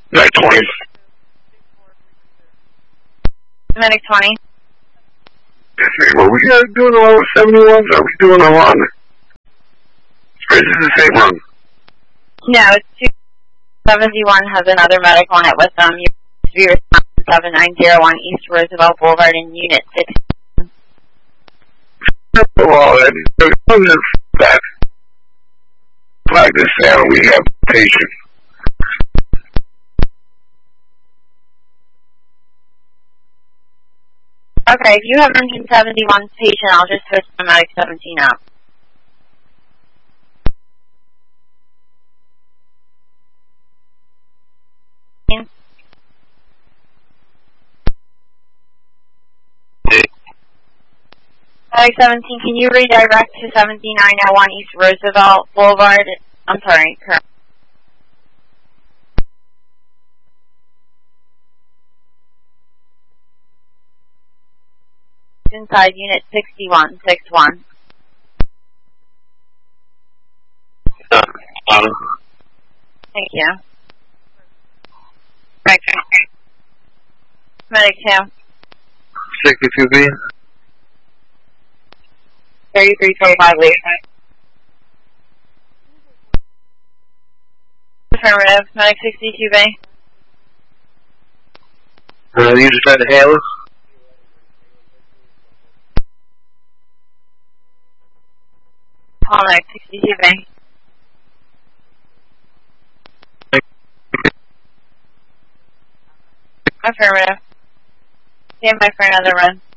Medic 20. Medic 20. Yes, ma'am. Are we doing the one with 71s? Are we doing the one? Or is this the same one? No, it's 271 has another medic on it with them. You're 7901 East Roosevelt Boulevard in Unit 6. Well, that flag this down, we have patient. Okay, if you have engine 71's patient, I'll just switch to medic 17 up. Medic 17, can you redirect to 7901 East Roosevelt Boulevard? I'm sorry, correct. Inside Unit 6161. Thank you. Medic 2. 62B. 3325 leave. Affirmative. Medic 62B. You just tried to hail us? Call Medic 62B. Affirmative. Stand by for another run.